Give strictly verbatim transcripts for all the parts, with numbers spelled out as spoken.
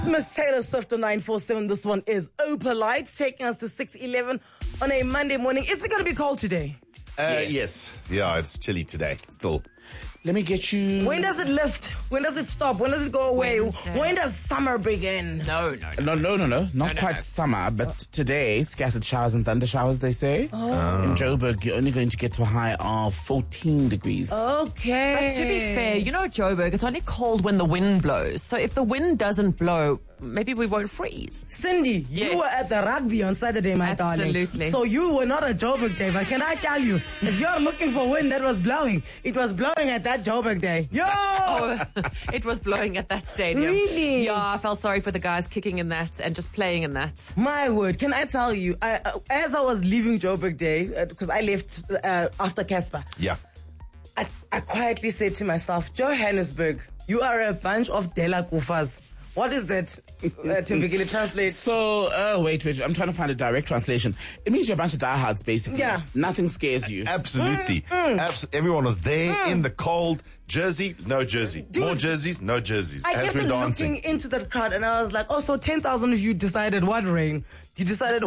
Miss Taylor Swift on nine four seven. This one is Opalite, taking us to six eleven on a Monday morning. Is it going to be cold today? Uh, yes. yes. Yeah, it's chilly today, still. Let me get you... When does it lift? When does it stop? When does it go away? Wednesday. When does summer begin? No, no, No, no, no, no. Not No, no, quite no. summer, but today, scattered showers and thunder showers, they say. Oh. In Joburg, you're only going to get to a high of fourteen degrees. Okay. But to be fair, you know, Joburg, it's only cold when the wind blows. So if the wind doesn't blow, maybe we won't freeze. Cindy, Yes. you were at the rugby on Saturday, my darling. Absolutely. So you were not at Joburg Day, but can I tell you, if you're looking for wind that was blowing, it was blowing at that Joburg Day. Yo! Oh, it was blowing at that stadium. Really? Yeah, I felt sorry for the guys kicking in that and just playing in that. My word, can I tell you, I, uh, as I was leaving Joburg Day, because I left uh, after Casper, Yeah. I, I quietly said to myself, Johannesburg, you are a bunch of Dela Kufas. What is that? Uh, typically translate. So, uh, wait, wait. I'm trying to find a direct translation. It means you're a bunch of diehards, basically. Yeah. Nothing scares you. Absolutely. Mm, Abs- everyone was there in the cold. Jersey, no jersey. More jerseys, no jerseys. I As kept we're on dancing. looking into that crowd and I was like, oh, so ten thousand of you decided what rain? You decided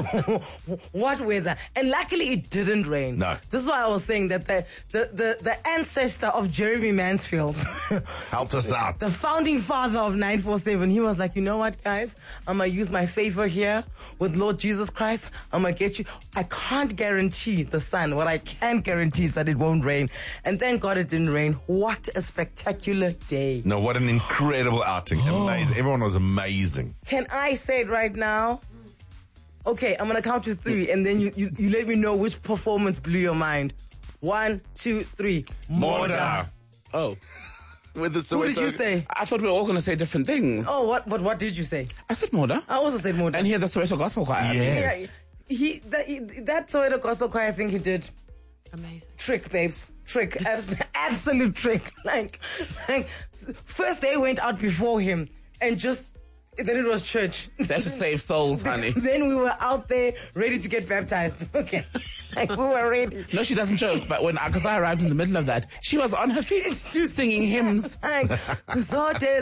what weather? And luckily it didn't rain. No. This is why I was saying that the, the, the, the ancestor of Jeremy Mansfield, Helped us out. the founding father of nine four seven, he was like, you know what, guys? I'm going to use my favor here with Lord Jesus Christ. I'm going to get you. I can't guarantee the sun. What I can guarantee is that it won't rain. And thank God it didn't rain. What a spectacular day. No, what an incredible outing. Amazing. Everyone was amazing. Can I say it right now? Okay, I'm going to count to three, and then you, you, you let me know which performance blew your mind. One, two, three. Morda. Oh. With the Who did Soweto- you say? I thought we were all going to say different things. Oh, what, what, what did you say? I said Morda. I also said Morda. And here the Soweto Gospel Choir. Yes. Yeah, he, that, he, that Soweto Gospel Choir, I think he did. Amazing. Trick, babes. Trick. Abs- absolute trick. Like, like, first they went out before him and just, then it was church. That's to save souls, honey. Then we were out there ready to get baptized. Okay. Like, we were ready. No, she doesn't joke, but when, because I arrived in the middle of that, she was on her feet singing hymns. Like, Zote,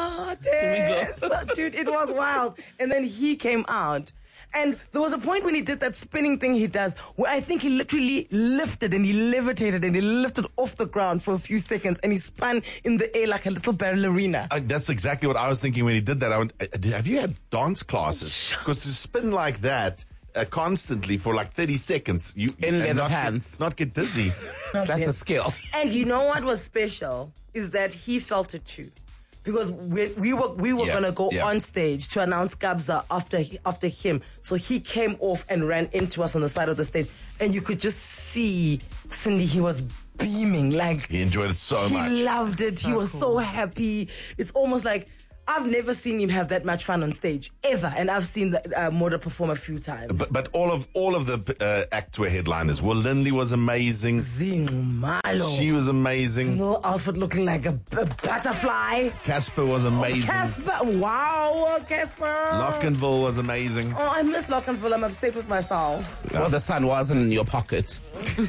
Zote. So, dude, it was wild. And then he came out. And there was a point when he did that spinning thing he does, where I think he literally lifted and he levitated and he lifted off the ground for a few seconds and he spun in the air like a little ballerina. Uh, that's exactly what I was thinking when he did that. I went, uh, have you had dance classes? Because to spin like that uh, constantly for like thirty seconds, you In and leather not pants. Get, not get dizzy. That's yet. a skill. And you know what was special is that he felt it too. Because we, we were we were Yeah, gonna go yeah. on stage to announce Kabza after after him, so he came off and ran into us on the side of the stage, and you could just see Cindy. He was beaming, like He enjoyed it so he much. loved it. he was so happy. It's almost like I've never seen him have that much fun on stage ever, and I've seen the, uh, Morda perform a few times. But, but all of all of the uh, acts were headliners. Well, Lindley was amazing. Zing Malo, She was amazing. little outfit looking like a, a butterfly. Casper was amazing. Casper, wow, Casper. Lockenville was amazing. Oh, I miss Lockenville. I'm upset with myself. Well, the sun wasn't in your pocket.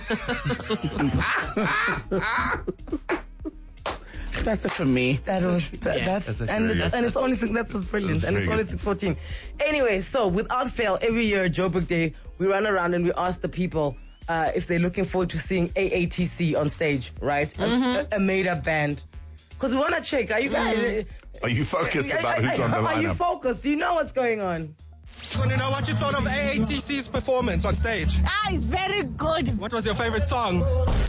That's it from me. That was that, Yes. that's, That's and very it's, good. and it's only six, that was brilliant, That's and it's very only good. six fourteen. Anyway, so without fail, every year at Joburg Day, we run around and we ask the people uh, if they're looking forward to seeing A A T C on stage, right? Mm-hmm. A, a made-up band. Because we want to check. Are you guys? Mm-hmm. Are you focused Are- about are- who's on the Are you lineup? focused? Do you know what's going on? Just want to know what you thought of A A T C's performance on stage. Ah, it's very good. What was your favorite song?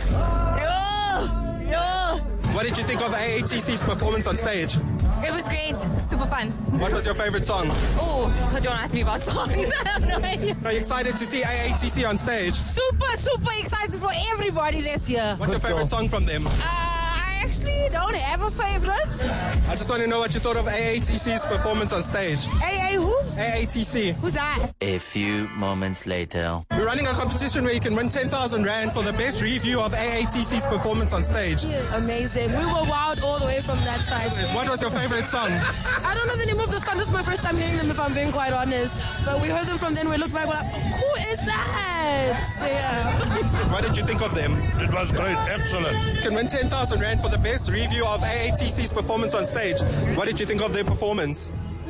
Yo, yo. What did you think of A A T C's performance on stage? It was great. Super fun. What was your favorite song? Oh, don't ask me about songs. I have no idea. Are you excited to see A A T C on stage? Super, super excited for everybody this year. What's your favorite song from them? Uh, I actually don't have a favorite. I just want to know what you thought of A A T C's performance on stage. A A who? A A T C. Who's that? A few moments later. We're running a competition where you can win ten thousand rand for the best review of A A T C's performance on stage. Amazing. We were wild all the way from that side. What was your favorite song? I don't know the name of the song. This is my first time hearing them, if I'm being quite honest. But we heard them from then. We looked back. We're like, who is that? So yeah. What did you think of them? It was great. Excellent. You can win ten thousand rand for the best review of A A T C's performance on stage. What did you think of their performance?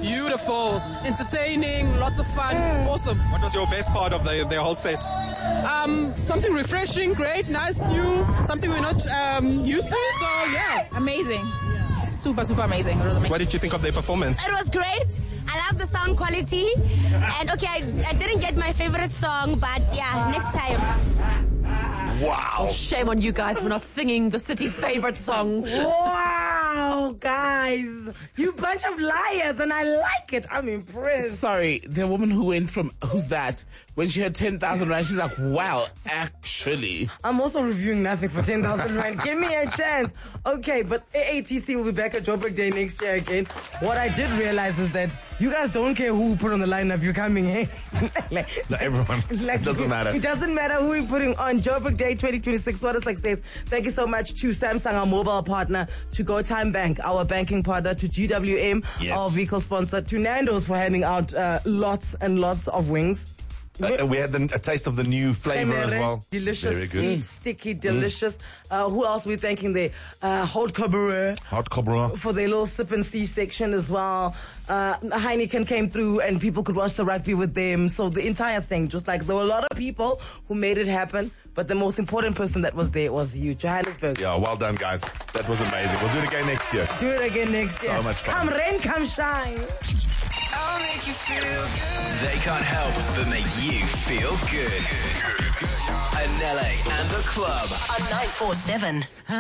beautiful, entertaining, lots of fun, awesome. What was your best part of the, the whole set? Um, something refreshing, great, nice, new, something we're not um, used to. So yeah, Amazing. Super, super amazing. It was amazing. What did you think of their performance? It was great. I love the sound quality. And okay, I, I didn't get my favorite song, but yeah, next time. Wow. Shame on you guys for not singing the city's favorite song. Wow, guys. You bunch of liars, and I like it. I'm impressed. Sorry, the woman who went from, who's that? When she had ten thousand rand, she's like, wow, actually. I'm also reviewing nothing for ten thousand rand. Give me a chance. Okay, but A A T C will be back at Joburg Day next year again. What I did realize is that you guys don't care who we put on the lineup. You're coming, hey? like, No, everyone. It doesn't matter. It doesn't matter who we're putting on Joburg Day twenty twenty-six. What a success. Thank you so much to Samsung, our mobile partner, to Go Time Bank, our banking partner, to G W M, Yes. our vehicle sponsor, to Nando's for handing out uh, lots and lots of wings. Uh, and we had the, a taste of the new flavor as well. Delicious, Very good. sweet, sticky, delicious. Uh, who else we thanking there? Uh, Haute Cabaret Hot Cobra. for their little sip and see section as well. Uh, Heineken came through and people could watch the rugby with them. So the entire thing, just like there were a lot of people who made it happen. But the most important person that was there was you, Johannesburg. Yeah, well done, guys. That was amazing. We'll do it again next year. Do it again next So year. much fun. Come rain, come shine. I'll make you feel good. They can't help but make you feel good. Anele and the Club On nine four seven.